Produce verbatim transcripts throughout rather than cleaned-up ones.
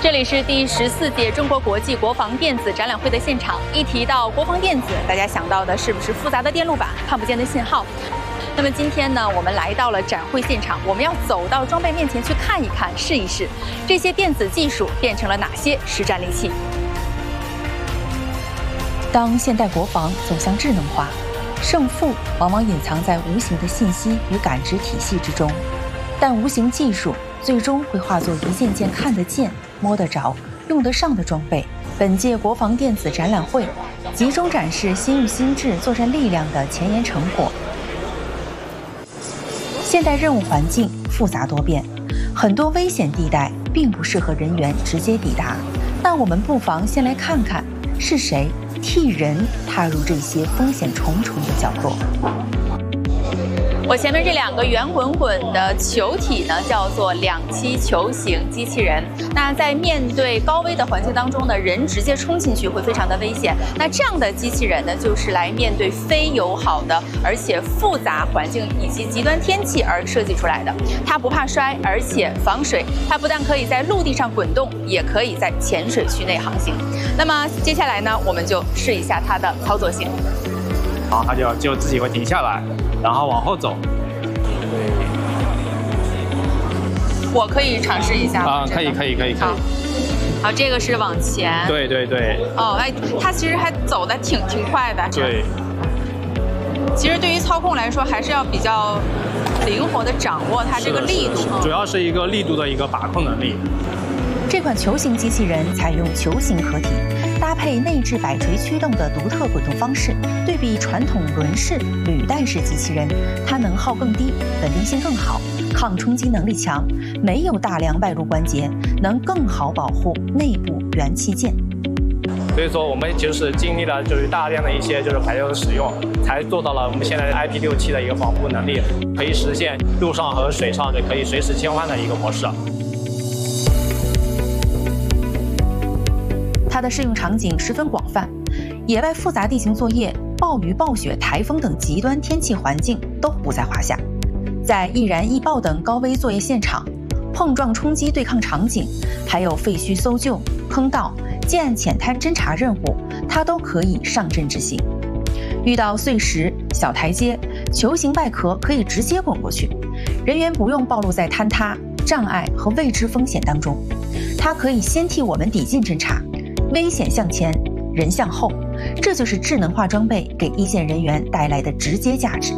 这里是第十四届中国国际国防电子展览会的现场。一提到国防电子，大家想到的是不是复杂的电路板、看不见的信号？那么今天呢，我们来到了展会现场，我们要走到装备面前去看一看、试一试，这些电子技术变成了哪些实战利器？当现代国防走向智能化，胜负往往隐藏在无形的信息与感知体系之中，但无形技术最终会化作一件件看得见、摸得着、用得上的装备。本届国防电子展览会集中展示新域新智作战力量的前沿成果。现代任务环境复杂多变，很多危险地带并不适合人员直接抵达。那我们不妨先来看看是谁替人踏入这些风险重重的角落。我前面这两个圆滚滚的球体呢，叫做两栖球形机器人。那在面对高危的环境当中呢，人直接冲进去会非常的危险。那这样的机器人呢，就是来面对非友好的而且复杂环境以及极端天气而设计出来的。它不怕摔，而且防水。它不但可以在陆地上滚动，也可以在浅水区内航行。那么接下来呢，我们就试一下它的操作性。 好，它就就自己会停下来，然后往后走。对， 我可以尝试一下吗？ 啊，可以，可以，可以，可以。 好，好，这个是往前。 对对对。 哦，哎，它其实还走得挺挺快的。 对。 其实对于操控来说，还是要比较灵活地掌握它这个力度。 主要是一个力度的一个把控能力。 这款球形机器人采用球形合体，搭配内置摆锤驱动的独特滚动方式，对比传统轮式、履带式机器人，它能耗更低，稳定性更好，抗冲击能力强，没有大量外露关节，能更好保护内部元器件。 所以说，我们就是经历了就是大量的一些就是材料的使用，才做到了我们现在 I P 六七的一个防护能力，可以实现陆上和水上的可以随时切换的一个模式。 它的适用场景十分广泛，野外复杂地形作业、暴雨、暴雪、台风等极端天气环境都不在话下。在易燃易爆等高危作业现场、碰撞冲击对抗场景，还有废墟搜救、坑道、建案浅滩侦查任务，它都可以上阵执行。遇到碎石、小台阶、球形外壳，可以直接滚过去，人员不用暴露在坍塌、障碍和未知风险当中。它可以先替我们抵近侦查。危险向前，人向后，这就是智能化装备给一线人员带来的直接价值。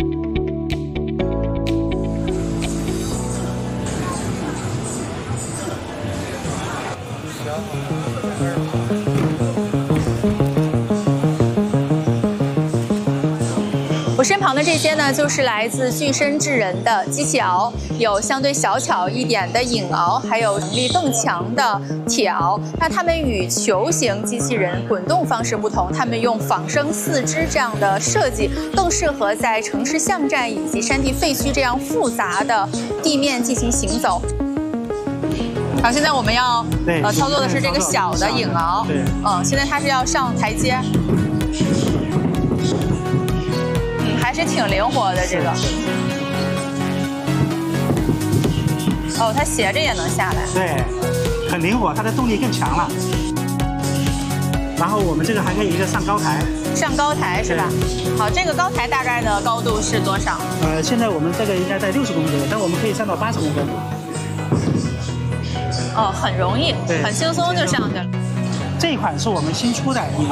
我身旁的这些呢，就是来自具身智人的机器鳌，有相对小巧一点的影鳌，还有能力更强的铁鳌。那它们与球形机器人滚动方式不同，它们用仿生四肢这样的设计，更适合在城市巷战以及山地废墟这样复杂的地面进行行走。好，现在我们要呃操作的是这个小的影鳌，嗯，现在它是要上台阶。还是挺灵活的，这个。哦，它斜着也能下来。 对，很灵活，它的动力更强了。然后我们这个还可以一个上高台。 上高台是吧？好，这个高台大概的高度是多少？ 呃，现在我们这个应该在六十公分左右，但我们可以上到八十公分。 哦，很容易，很轻松就上去了。 这一款是我们新出的。